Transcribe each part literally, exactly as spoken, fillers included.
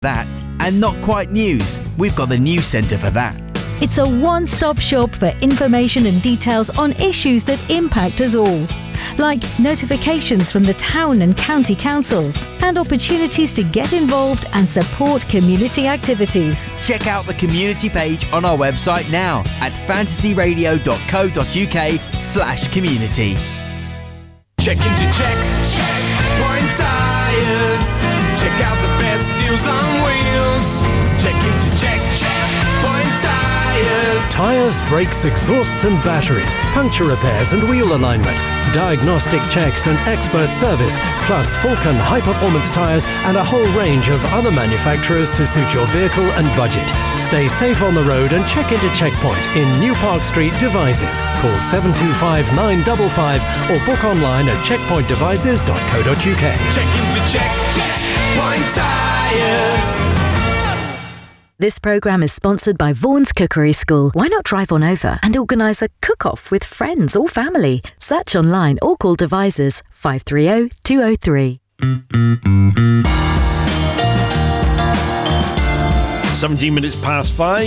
That and not quite news. We've got the news centre for that. It's a one-stop shop for information and details on issues that impact us all, like notifications from the town and county councils and opportunities to get involved and support community activities. Check out the community page on our website now at fantasyradio.co.uk slash community. Check into check, Checkpoint Tyres. Check out the best deals on wheels. Check into check, Checkpoint Tyres. Tyres, brakes, exhausts and batteries, puncture repairs and wheel alignment, diagnostic checks and expert service, plus Falcon high-performance tyres and a whole range of other manufacturers to suit your vehicle and budget. Stay safe on the road and check into Checkpoint in New Park Street, Devizes. Call seven two five nine five five or book online at checkpoint devices dot co dot uk. Check into check, Checkpoint Tyres. This programme is sponsored by Vaughan's Cookery School. Why not drive on over and organise a cook-off with friends or family? Search online or call Devizes five three zero two zero three. seventeen minutes past five.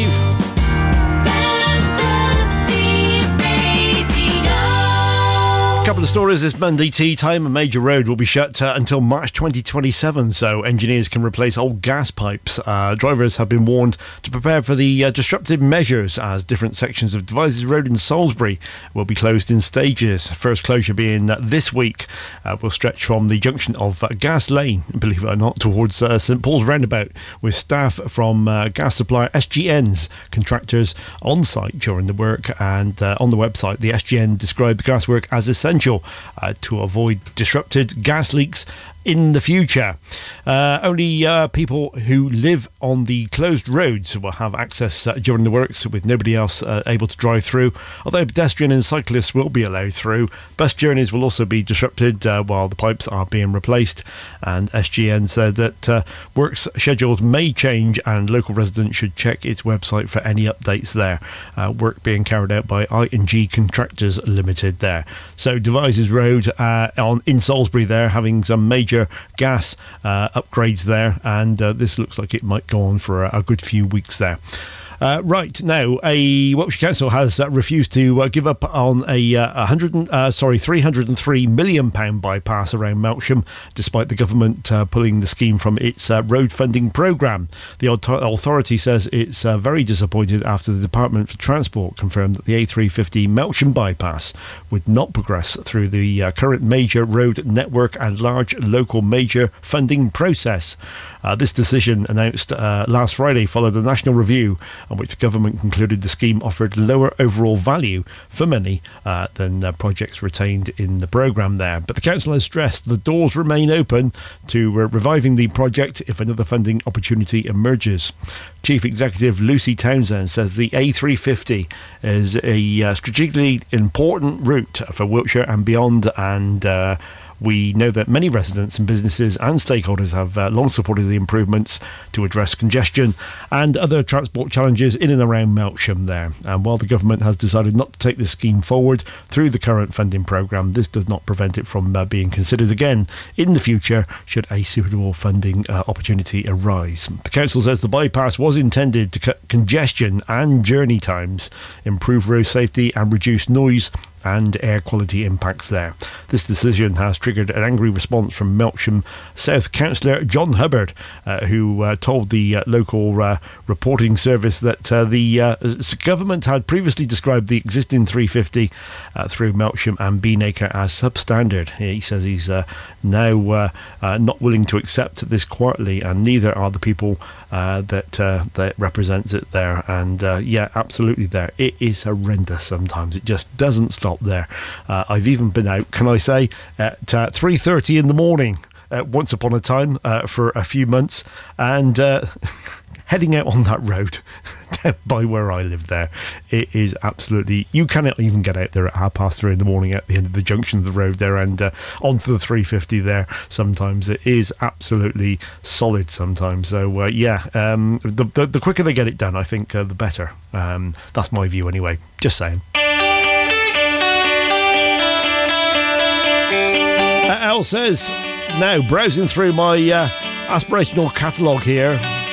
A couple of stories this Monday tea time. A major road will be shut uh, until March twenty twenty-seven, so engineers can replace old gas pipes. Uh, drivers have been warned to prepare for the uh, disruptive measures as different sections of Devizes Road in Salisbury will be closed in stages. First closure being uh, this week uh, will stretch from the junction of uh, Gas Lane, believe it or not, towards uh, St Paul's Roundabout, with staff from uh, gas supplier S G N's contractors on site during the work. And uh, on the website, the S G N described the gas work as essential Uh, to avoid disrupted gas leaks in the future. Uh, only uh, people who live on the closed roads will have access uh, during the works, with nobody else uh, able to drive through, although pedestrian and cyclists will be allowed through. Bus journeys will also be disrupted uh, while the pipes are being replaced, and S G N said that uh, works schedules may change and local residents should check its website for any updates there. Uh, work being carried out by I and G Contractors Limited there. So Devizes Road uh, on in Salisbury there, having some major gas uh, upgrades there, and uh, this looks like it might go on for a, a good few weeks there. Uh, right now, a Wiltshire Council has uh, refused to uh, give up on a uh, one hundred, uh, sorry, three hundred three million pounds bypass around Melksham, despite the government uh, pulling the scheme from its uh, road funding programme. The authority says it's uh, very disappointed after the Department for Transport confirmed that the A three fifty Melksham bypass would not progress through the uh, current major road network and large local major funding process. Uh, this decision, announced uh, last Friday, followed a national review on which the government concluded the scheme offered lower overall value for many uh, than uh, projects retained in the programme there. But the council has stressed the doors remain open to uh, reviving the project if another funding opportunity emerges. Chief Executive Lucy Townsend says the A three fifty is a uh, strategically important route for Wiltshire and beyond, and uh, we know that many residents and businesses and stakeholders have uh, long supported the improvements to address congestion and other transport challenges in and around Melksham there. And while the government has decided not to take this scheme forward through the current funding programme, this does not prevent it from uh, being considered again in the future should a suitable funding uh, opportunity arise. The council says the bypass was intended to cut congestion and journey times, improve road safety and reduce noise and air quality impacts there. This decision has triggered an angry response from Melksham South Councillor John Hubbard, uh, who uh, told the uh, local uh, reporting service that uh, the uh, government had previously described the existing three fifty uh, through Melksham and Beanacre as substandard. He says he's uh, now uh, uh, not willing to accept this quietly, and neither are the people uh, that uh, that represents it there. And uh, yeah, absolutely there. It is horrendous sometimes. It just doesn't stop there. Uh, I've even been out, can I say, at uh, three thirty in the morning uh, once upon a time uh, for a few months, and uh, heading out on that road by where I live there, it is absolutely, you cannot even get out there at half past three in the morning at the end of the junction of the road there and uh, onto the three fifty there. Sometimes it is absolutely solid sometimes. So uh, yeah, um, the, the the quicker they get it done, I think uh, the better. Um, that's my view anyway, just saying. Al says, now browsing through my uh, aspirational catalogue here,